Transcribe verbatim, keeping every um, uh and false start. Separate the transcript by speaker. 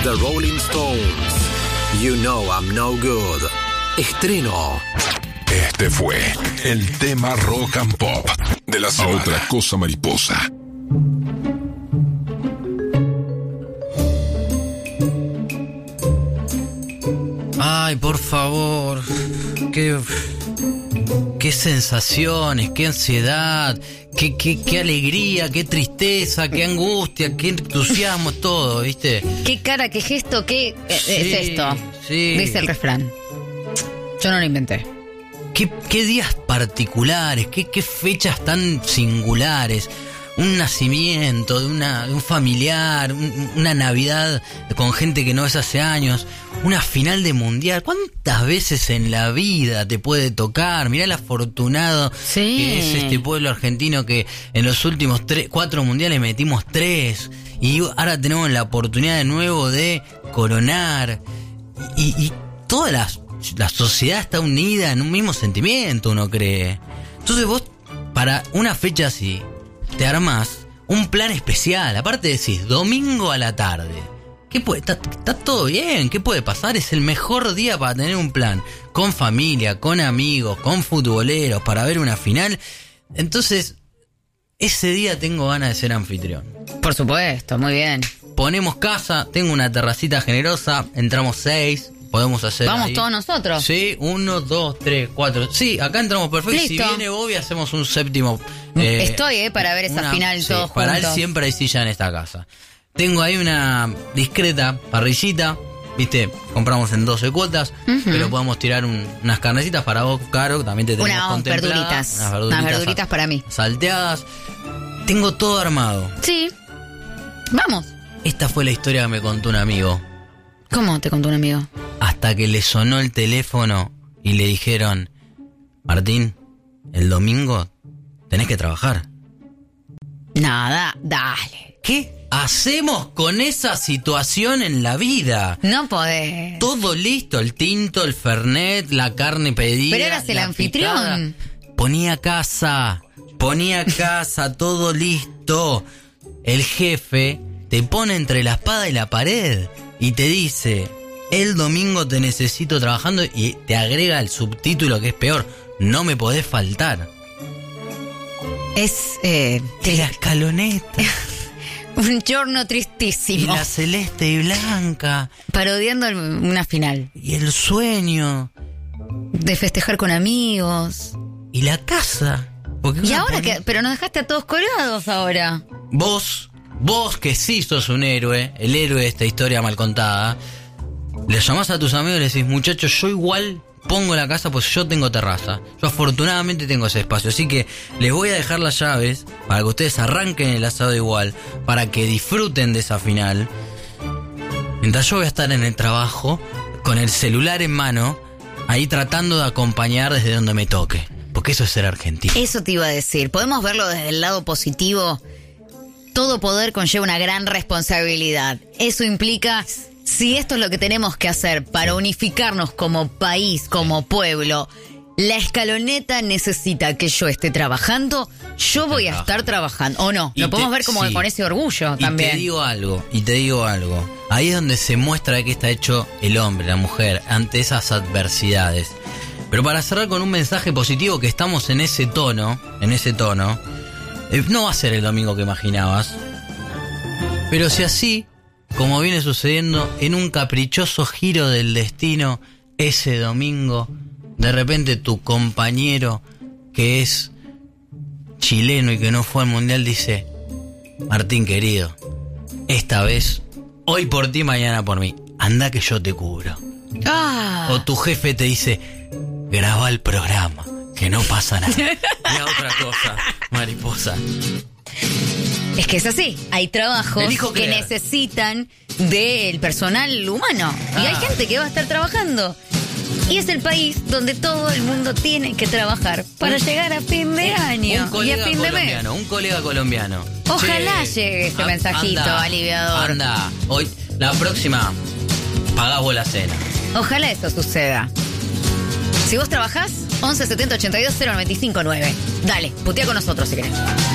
Speaker 1: The Rolling Stones, You Know I'm No Good. Estreno.
Speaker 2: Este fue el tema rock and pop de la semana. A otra cosa mariposa.
Speaker 3: Ay, por favor. Qué, qué sensaciones, qué ansiedad, qué, qué, qué alegría, qué tristeza, qué angustia, qué entusiasmo, todo, ¿viste?
Speaker 4: Qué cara, qué gesto, qué eh,
Speaker 3: Sí,
Speaker 4: es esto.
Speaker 3: sí.
Speaker 4: Dice el refrán. Yo no lo inventé.
Speaker 3: Qué, qué días particulares, qué, qué fechas tan singulares. Un nacimiento de, una, de un familiar, un, una Navidad con gente que no ves hace años, una final de mundial. ¿Cuántas veces en la vida te puede tocar? Mirá el afortunado
Speaker 4: Sí.
Speaker 3: que es este pueblo argentino que en los últimos tres, cuatro mundiales metimos tres y ahora tenemos la oportunidad de nuevo de coronar. Y, y toda la, la sociedad está unida en un mismo sentimiento, uno cree. Entonces vos, para una fecha así, te armás un plan especial. Aparte decís, domingo a la tarde. ¿Qué puede? Está, está todo bien. ¿Qué puede pasar? Es el mejor día para tener un plan. Con familia, con amigos, con futboleros, para ver una final. Entonces, ese día tengo ganas de ser anfitrión.
Speaker 4: Por supuesto, muy bien.
Speaker 3: Ponemos casa, tengo una terracita generosa, entramos seis, podemos hacer
Speaker 4: Vamos
Speaker 3: ahí.
Speaker 4: todos nosotros.
Speaker 3: Sí, uno, dos, tres, cuatro. Sí, acá entramos perfecto.
Speaker 4: Listo.
Speaker 3: Si viene Bobby, hacemos un séptimo.
Speaker 4: Estoy, eh, para ver esa
Speaker 3: una-
Speaker 4: final
Speaker 3: sí,
Speaker 4: todos
Speaker 3: para
Speaker 4: juntos.
Speaker 3: él siempre hay silla en esta casa. Tengo ahí una discreta parrillita, viste, compramos en doce cuotas,
Speaker 4: Ujú.
Speaker 3: pero podemos tirar un- unas carnecitas para vos, Caro, también te tenemos
Speaker 4: Unas
Speaker 3: contemplada.
Speaker 4: verduritas.
Speaker 3: Unas verduritas,
Speaker 4: Unas verduritas para mí.
Speaker 3: salteadas. Tengo todo armado.
Speaker 4: Sí. Vamos.
Speaker 3: Esta fue la historia que me contó un amigo.
Speaker 4: ¿Cómo te contó un amigo?
Speaker 3: Hasta que le sonó el teléfono y le dijeron: Martín, el domingo tenés que trabajar.
Speaker 4: Nada, dale.
Speaker 3: ¿Qué hacemos con esa situación en la vida?
Speaker 4: No podés.
Speaker 3: Todo listo, el tinto, el fernet, la carne pedida.
Speaker 4: Pero eras el
Speaker 3: la
Speaker 4: anfitrión.
Speaker 3: picada. Ponía casa, ponía casa, todo listo. El jefe te pone entre la espada y la pared y te dice: el domingo te necesito trabajando, y te agrega el subtítulo que es peor: no me podés faltar.
Speaker 4: Es eh,
Speaker 3: Y la escaloneta,
Speaker 4: un giorno
Speaker 3: y
Speaker 4: tristísimo.
Speaker 3: la celeste y blanca,
Speaker 4: Parodiando el- una final.
Speaker 3: y el sueño,
Speaker 4: De festejar con amigos.
Speaker 3: y la casa. Porque
Speaker 4: Y
Speaker 3: uno
Speaker 4: ahora
Speaker 3: pone-
Speaker 4: que... Pero nos dejaste a todos colgados ahora.
Speaker 3: Vos, vos que sí sos un héroe, el héroe de esta historia mal contada, le llamás a tus amigos y le decís: muchachos, yo igual pongo la casa pues yo tengo terraza. Yo afortunadamente tengo ese espacio, así que les voy a dejar las llaves para que ustedes arranquen el asado igual, para que disfruten de esa final. Mientras yo voy a estar en el trabajo, con el celular en mano, ahí tratando de acompañar desde donde me toque. Porque eso es ser argentino.
Speaker 4: Eso te iba a decir. Podemos verlo desde el lado positivo. Todo poder conlleva una gran responsabilidad. Eso implica, si esto es lo que tenemos que hacer para unificarnos como país, como pueblo, la escaloneta necesita que yo esté trabajando, yo voy a estar trabajando. ¿O no?
Speaker 3: Y
Speaker 4: Lo podemos
Speaker 3: te-
Speaker 4: ver como
Speaker 3: sí.
Speaker 4: con ese orgullo
Speaker 3: Y
Speaker 4: también.
Speaker 3: te digo algo, y te digo algo. Ahí es donde se muestra de qué está hecho el hombre, la mujer, ante esas adversidades. Pero para cerrar con un mensaje positivo, que estamos en ese tono, en ese tono, eh, no va a ser el domingo que imaginabas. Pero si así, como viene sucediendo, en un caprichoso giro del destino, ese domingo, de repente tu compañero, que es chileno y que no fue al mundial, dice: Martín querido, esta vez, hoy por ti, mañana por mí, anda que yo te cubro.
Speaker 4: Ah,
Speaker 3: O tu jefe te dice: graba el programa, que no pasa nada. Y otra cosa, mariposa.
Speaker 4: es que es así. Hay trabajos
Speaker 3: Elijo
Speaker 4: que
Speaker 3: creer.
Speaker 4: necesitan del personal humano. Y hay
Speaker 3: Ah.
Speaker 4: gente que va a estar trabajando. Y es el país donde todo el mundo tiene que trabajar para
Speaker 3: Un-
Speaker 4: llegar a fin de año
Speaker 3: Un
Speaker 4: y a
Speaker 3: colega
Speaker 4: fin de mes.
Speaker 3: colombiano, un colega colombiano.
Speaker 4: Ojalá
Speaker 3: Che,
Speaker 4: llegue ese
Speaker 3: a-
Speaker 4: mensajito
Speaker 3: anda,
Speaker 4: aliviador.
Speaker 3: Anda, hoy, la próxima, pagás vos la cena.
Speaker 4: Ojalá eso suceda. Si vos trabajás, once setenta ochenta y dos cero noventa y cinco nueve. Dale, putea con nosotros si querés.